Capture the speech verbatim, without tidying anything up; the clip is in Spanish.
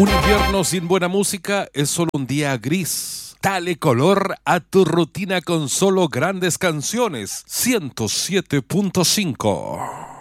Un invierno sin buena música es solo un día gris. Dale color a tu rutina con solo grandes canciones. ciento siete punto cinco.